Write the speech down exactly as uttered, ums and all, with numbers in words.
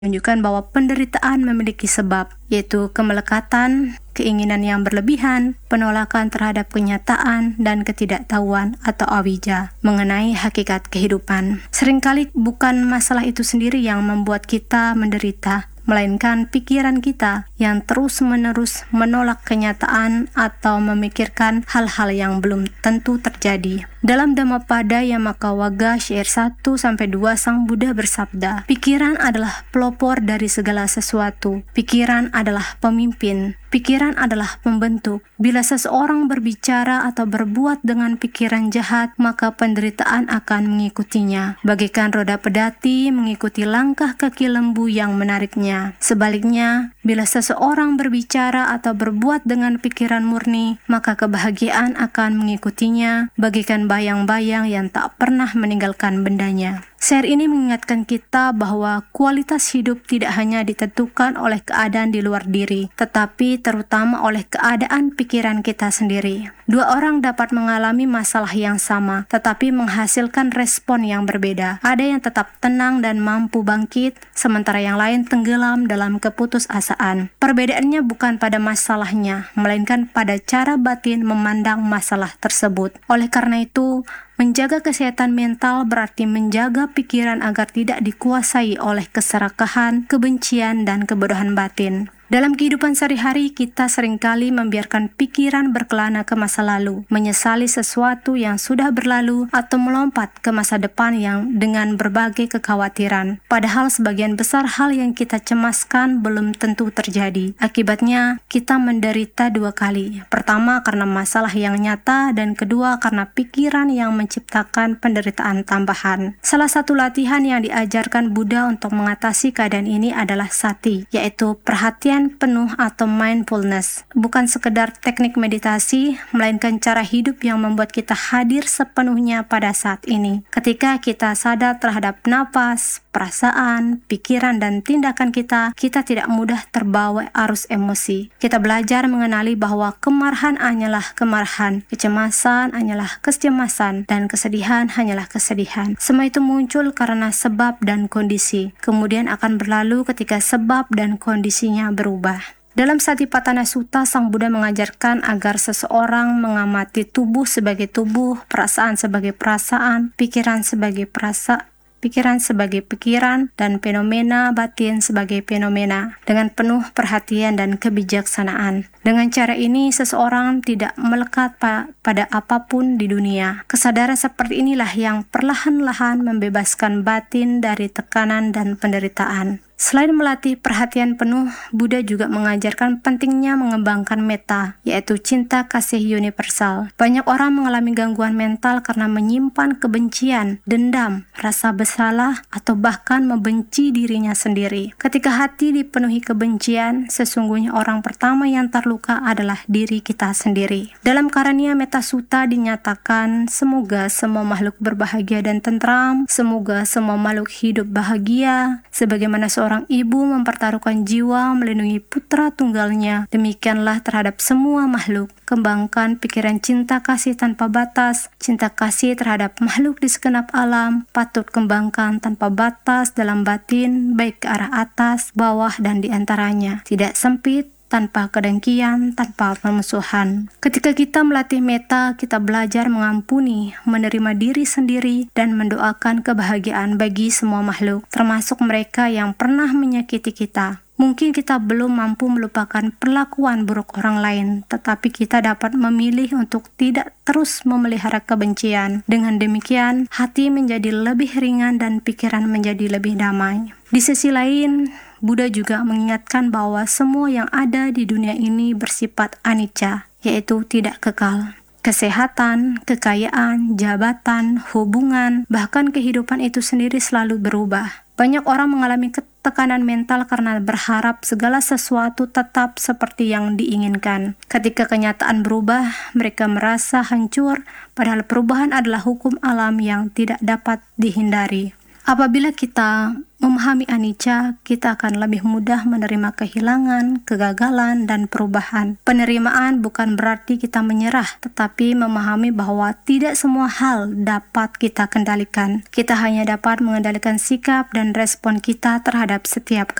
menunjukkan bahwa penderitaan memiliki sebab, yaitu kemelekatan, keinginan yang berlebihan, penolakan terhadap kenyataan, dan ketidaktahuan atau awija mengenai hakikat kehidupan. Seringkali bukan masalah itu sendiri yang membuat kita menderita, melainkan pikiran kita yang terus-menerus menolak kenyataan atau memikirkan hal-hal yang belum tentu terjadi. Dalam Dhammapada Yammaka syair satu sampai dua Sang Buddha bersabda, pikiran adalah pelopor dari segala sesuatu. Pikiran adalah pemimpin. Pikiran adalah pembentuk. Bila seseorang berbicara atau berbuat dengan pikiran jahat, maka penderitaan akan mengikutinya. Bagaikan roda pedati mengikuti langkah kaki lembu yang menariknya. Sebaliknya, bila seseorang berbicara atau berbuat dengan pikiran murni, maka kebahagiaan akan mengikutinya, bagaikan bayang-bayang yang tak pernah meninggalkan bendanya. Syair ini mengingatkan kita bahwa kualitas hidup tidak hanya ditentukan oleh keadaan di luar diri, tetapi terutama oleh keadaan pikiran kita sendiri. Dua orang dapat mengalami masalah yang sama, tetapi menghasilkan respon yang berbeda. Ada yang tetap tenang dan mampu bangkit, sementara yang lain tenggelam dalam keputusasaan. Perbedaannya bukan pada masalahnya, melainkan pada cara batin memandang masalah tersebut. Oleh karena itu, menjaga kesehatan mental berarti menjaga pikiran agar tidak dikuasai oleh keserakahan, kebencian, dan kebodohan batin. Dalam kehidupan sehari-hari, kita seringkali membiarkan pikiran berkelana ke masa lalu, menyesali sesuatu yang sudah berlalu, atau melompat ke masa depan yang dengan berbagai kekhawatiran. Padahal sebagian besar hal yang kita cemaskan belum tentu terjadi. Akibatnya, kita menderita dua kali. Pertama, karena masalah yang nyata, dan kedua, karena pikiran yang menciptakan penderitaan tambahan. Salah satu latihan yang diajarkan Buddha untuk mengatasi keadaan ini adalah sati, yaitu perhatian penuh atau mindfulness. Bukan sekedar teknik meditasi, melainkan cara hidup yang membuat kita hadir sepenuhnya pada saat ini. Ketika kita sadar terhadap napas, perasaan, pikiran, dan tindakan kita, kita tidak mudah terbawa arus emosi. Kita belajar mengenali bahwa kemarahan hanyalah kemarahan, kecemasan hanyalah kecemasan, dan kesedihan hanyalah kesedihan. Semua itu muncul karena sebab dan kondisi, kemudian akan berlalu ketika sebab dan kondisinya berubah. Dalam Satipatthana Sutta, Sang Buddha mengajarkan agar seseorang mengamati tubuh sebagai tubuh, perasaan sebagai perasaan, pikiran sebagai perasaan, pikiran sebagai pikiran, dan fenomena batin sebagai fenomena, dengan penuh perhatian dan kebijaksanaan. Dengan cara ini, seseorang tidak melekat pa- pada apapun di dunia. Kesadaran seperti inilah yang perlahan-lahan membebaskan batin dari tekanan dan penderitaan. Selain melatih perhatian penuh, Buddha juga mengajarkan pentingnya mengembangkan metta, yaitu cinta kasih universal. Banyak orang mengalami gangguan mental karena menyimpan kebencian, dendam, rasa bersalah, atau bahkan membenci dirinya sendiri. Ketika hati dipenuhi kebencian, sesungguhnya orang pertama yang terluka adalah diri kita sendiri. Dalam Karaniya Metta Sutta dinyatakan, semoga semua makhluk berbahagia dan tentram, semoga semua makhluk hidup bahagia, sebagaimana seorang Seorang ibu mempertaruhkan jiwa melindungi putra tunggalnya. Demikianlah terhadap semua makhluk. Kembangkan pikiran cinta kasih tanpa batas. Cinta kasih terhadap makhluk di segenap alam patut kembangkan tanpa batas dalam batin, baik ke arah atas, bawah, dan di antaranya. Tidak sempit, tanpa kedengkian, tanpa permusuhan. Ketika kita melatih metta, kita belajar mengampuni, menerima diri sendiri, dan mendoakan kebahagiaan bagi semua makhluk, termasuk mereka yang pernah menyakiti kita. Mungkin kita belum mampu melupakan perlakuan buruk orang lain, tetapi kita dapat memilih untuk tidak terus memelihara kebencian. Dengan demikian, hati menjadi lebih ringan dan pikiran menjadi lebih damai. Di sisi lain, Buddha juga mengingatkan bahwa semua yang ada di dunia ini bersifat anicca, yaitu tidak kekal. Kesehatan, kekayaan, jabatan, hubungan, bahkan kehidupan itu sendiri selalu berubah. Banyak orang mengalami tekanan mental karena berharap segala sesuatu tetap seperti yang diinginkan. Ketika kenyataan berubah, mereka merasa hancur, padahal perubahan adalah hukum alam yang tidak dapat dihindari. Apabila kita Memahami anicca, kita akan lebih mudah menerima kehilangan, kegagalan, dan perubahan. Penerimaan bukan berarti kita menyerah, tetapi memahami bahwa tidak semua hal dapat kita kendalikan. Kita hanya dapat mengendalikan sikap dan respon kita terhadap setiap